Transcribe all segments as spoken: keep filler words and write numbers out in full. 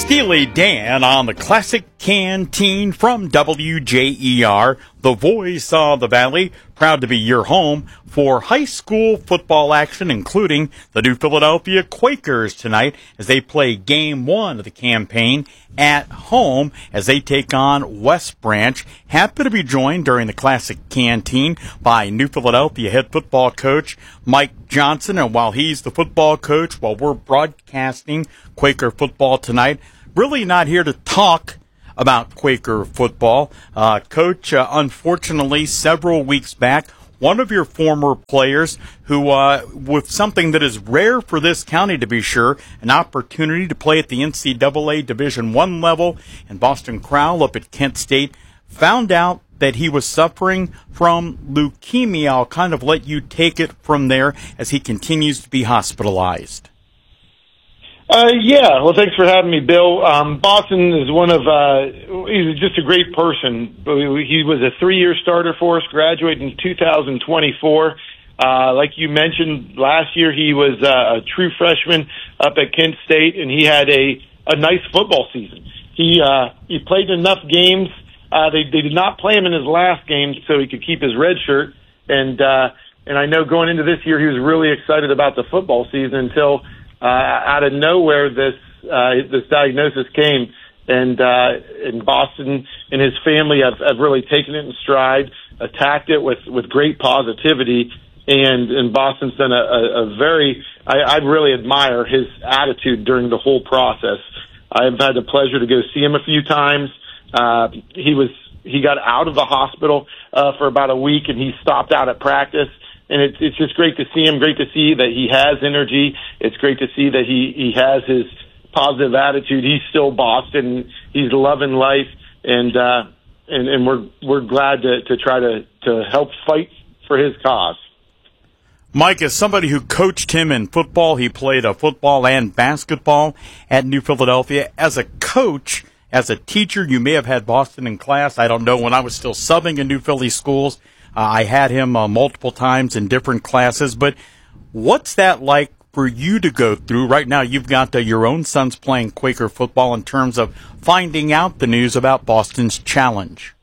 Steely Dan on the Classic Canteen from W J E R, the voice of the Valley. Proud to be your home for high school football action, including the New Philadelphia Quakers tonight as they play game one of the campaign at home as they take on West Branch. Happy to be joined during the Classic Canteen by New Philadelphia head football coach Mike Johnson. And while he's the football coach, while we're broadcasting Quaker football tonight, really not here to talk about Quaker football. Uh, Coach, uh, unfortunately, several weeks back, one of your former players who, uh, with something that is rare for this county to be sure, an opportunity to play at the N C double A Division One level, and Boston Crowell up at Kent State, found out that he was suffering from leukemia. I'll kind of let you take it from there as he continues to be hospitalized. Uh, yeah, well, thanks for having me, Bill. Um, Boston is one of, uh, he's just a great person. He was a three-year starter for us, graduated in two thousand twenty-four. Uh, like you mentioned, last year he was uh, a true freshman up at Kent State, and he had a, a nice football season. He, uh, he played enough games. Uh, they, they did not play him in his last game so he could keep his red shirt. And, uh, and I know going into this year he was really excited about the football season until Uh, out of nowhere, this uh, this diagnosis came, and uh, and Boston and his family have, have really taken it in stride, attacked it with, with great positivity, and and Boston's done a, a, a very I, I really admire his attitude during the whole process. I've had the pleasure to go see him a few times. Uh, he was he got out of the hospital uh, for about a week, and he stopped out at practice. And it's it's just great to see him, great to see that he has energy. It's great to see that he, he has his positive attitude. He's still Boston. He's loving life, and uh, and, and we're we're glad to, to try to, to help fight for his cause. Mike, as somebody who coached him in football, he played a football and basketball at New Philadelphia. As a coach, as a teacher, you may have had Boston in class. I don't know. When I was still subbing in New Philly schools, Uh, I had him uh, multiple times in different classes, but what's that like for you to go through? Right now you've got uh, your own sons playing Quaker football in terms of finding out the news about Boston's challenge.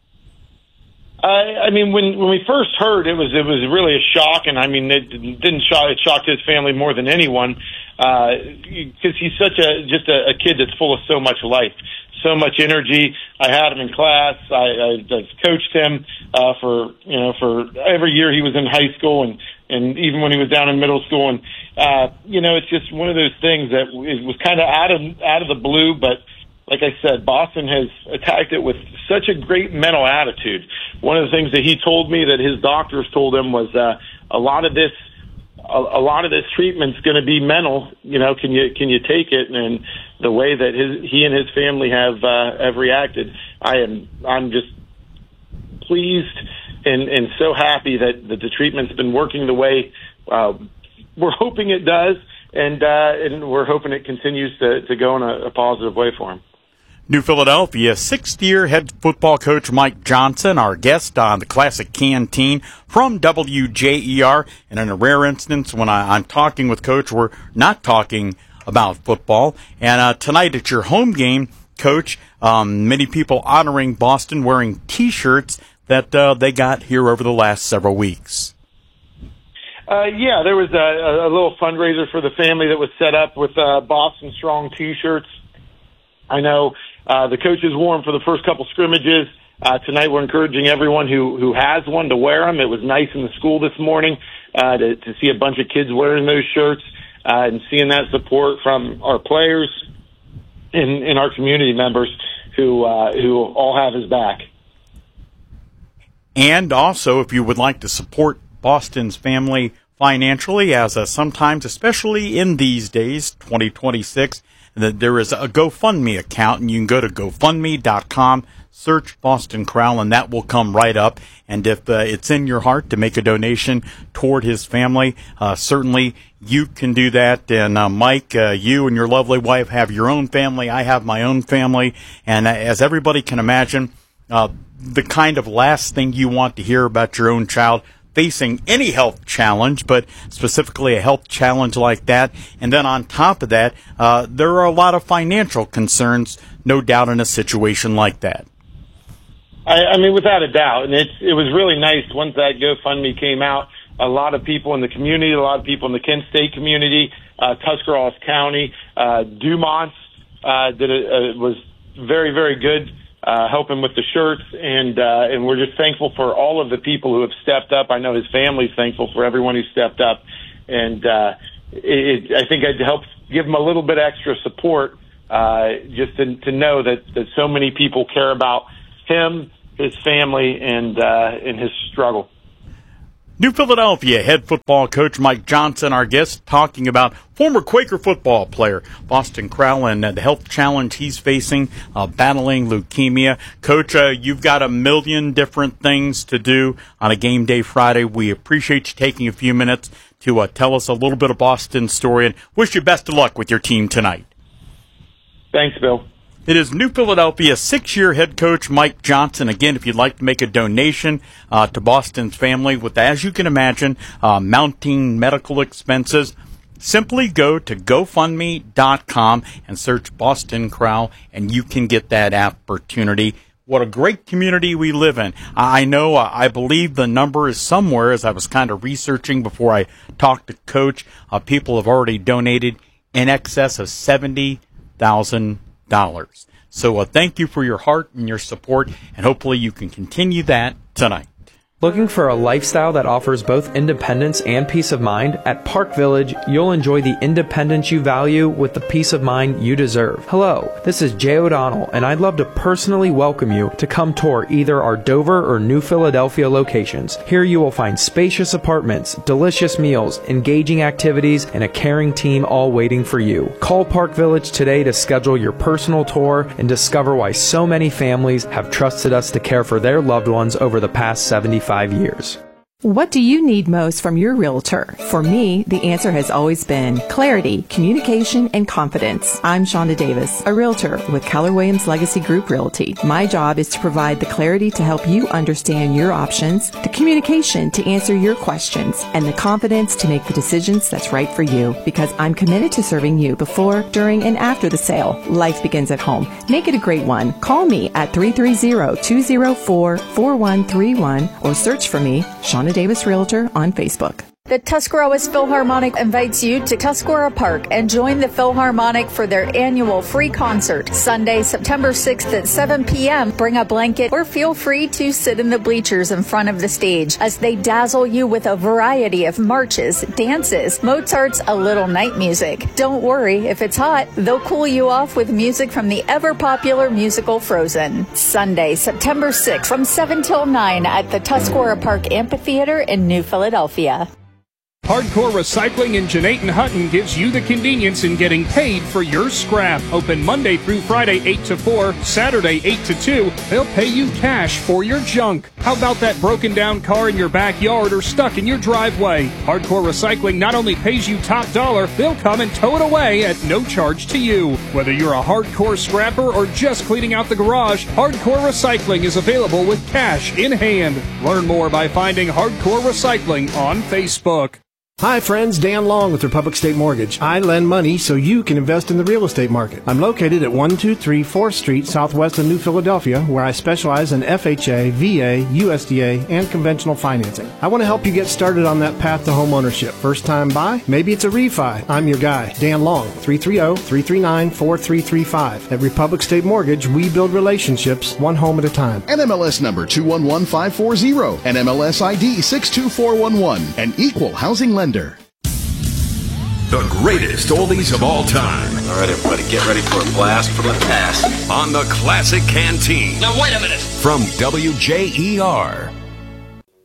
I, I mean, when when we first heard, it was it was really a shock, and I mean, it didn't shock it shocked his family more than anyone because uh, he's such a just a, a kid that's full of so much life, so much energy. I had him in class. I, I, I've coached him uh, for you know for every year he was in high school, and and even when he was down in middle school, and uh, you know, it's just one of those things that it was kind of out of out of the blue, but. Like I said, Boston has attacked it with such a great mental attitude. One of the things that he told me that his doctors told him was uh, a lot of this, a, a lot of this treatment's going to be mental. You know, can you can you take it? And the way that his he and his family have uh, have reacted, I am I'm just pleased and and so happy that, that the treatment's been working the way uh, we're hoping it does, and uh, and we're hoping it continues to to go in a, a positive way for him. New Philadelphia sixth-year head football coach Mike Johnson, our guest on the Classic Canteen from W J E R. And in a rare instance, when I, I'm talking with Coach, we're not talking about football. And uh, tonight at your home game, Coach, um, many people honoring Boston wearing T-shirts that uh, they got here over the last several weeks. Uh, yeah, there was a, a little fundraiser for the family that was set up with uh, Boston Strong T-shirts. I know uh, the coaches wore them for the first couple scrimmages. Uh, tonight we're encouraging everyone who, who has one to wear them. It was nice in the school this morning uh, to, to see a bunch of kids wearing those shirts uh, and seeing that support from our players and, and our community members who uh, who all have his back. And also, if you would like to support Boston's family financially, as uh, sometimes, especially in these days, twenty twenty-six, that there is a GoFundMe account, and you can go to GoFundMe dot com, search Boston Crowell, and that will come right up. And if uh, it's in your heart to make a donation toward his family, uh, certainly you can do that. And uh, Mike, uh, you and your lovely wife have your own family. I have my own family. And uh, as everybody can imagine, uh, the kind of last thing you want to hear about your own child, facing any health challenge, but specifically a health challenge like that. And then on top of that, uh, there are a lot of financial concerns, no doubt, in a situation like that. I, I mean, without a doubt. And it's, it was really nice once that GoFundMe came out. A lot of people in the community, a lot of people in the Kent State community, uh, Tuscarawas County, uh, Dumont, uh, did a, uh, was very, very good. Uh, helping with the shirts, and uh, and we're just thankful for all of the people who have stepped up. I know his family's thankful for everyone who stepped up, and uh, it, I think it helps give him a little bit extra support, uh, just to, to know that, that so many people care about him, his family, and uh, and his struggle. New Philadelphia head football coach Mike Johnson, our guest, talking about former Quaker football player Boston Crowell and uh, the health challenge he's facing, uh, battling leukemia. Coach, uh, you've got a million different things to do on a game day Friday. We appreciate you taking a few minutes to uh, tell us a little bit of Boston's story, and wish you best of luck with your team tonight. Thanks, Bill. It is New Philadelphia six-year head coach Mike Johnson. Again, if you'd like to make a donation uh, to Boston's family with, as you can imagine, uh, mounting medical expenses, simply go to GoFundMe dot com and search Boston Crowell, and you can get that opportunity. What a great community we live in. I know, uh, I believe the number is somewhere, as I was kind of researching before I talked to Coach. Uh, people have already donated in excess of seventy thousand dollars. So uh, thank you for your heart and your support, and hopefully you can continue that tonight. Looking for a lifestyle that offers both independence and peace of mind? At Park Village, you'll enjoy the independence you value with the peace of mind you deserve. Hello, this is Jay O'Donnell, and I'd love to personally welcome you to come tour either our Dover or New Philadelphia locations. Here you will find spacious apartments, delicious meals, engaging activities, and a caring team all waiting for you. Call Park Village today to schedule your personal tour and discover why so many families have trusted us to care for their loved ones over the past seventy-five years. What do you need most from your realtor? For me, the answer has always been clarity, communication, and confidence. I'm Shonda Davis, a realtor with Keller Williams Legacy Group Realty. My job is to provide the clarity to help you understand your options, the communication to answer your questions, and the confidence to make the decisions that's right for you. Because I'm committed to serving you before, during, and after the sale. Life begins at home. Make it a great one. Call me at three three zero, two zero four, four one three one or search for me, Shonda Davis Realtor, on Facebook. The Tuscarawas Philharmonic invites you to Tuscarora Park and join the Philharmonic for their annual free concert, Sunday, September sixth at seven p.m. Bring a blanket or feel free to sit in the bleachers in front of the stage as they dazzle you with a variety of marches, dances, Mozart's A Little Night Music. Don't worry, if it's hot, they'll cool you off with music from the ever-popular musical Frozen. Sunday, September sixth from seven till nine at the Tuscarora Park Amphitheater in New Philadelphia. Hardcore Recycling in Jeanette and Hutton gives you the convenience in getting paid for your scrap. Open Monday through Friday eight to four, Saturday eight to two. They'll pay you cash for your junk. How about that broken down car in your backyard or stuck in your driveway? Hardcore Recycling not only pays you top dollar, they'll come and tow it away at no charge to you. Whether you're a hardcore scrapper or just cleaning out the garage, Hardcore Recycling is available with cash in hand. Learn more by finding Hardcore Recycling on Facebook. Hi friends, Dan Long with Republic State Mortgage. I lend money so you can invest in the real estate market. I'm located at one two three fourth Street, southwest of New Philadelphia, where I specialize in F H A, V A, U S D A, and conventional financing. I want to help you get started on that path to home ownership. First time buy? Maybe it's a refi. I'm your guy, Dan Long, three three zero, three three nine, four three three five. At Republic State Mortgage, we build relationships one home at a time. N M L S number two one one five four zero, N M L S I D six two four one one, an equal housing lender. The greatest oldies of all time. All right, everybody, get ready for a blast from the past. On the Classic Canteen. Now, wait a minute. From W J E R.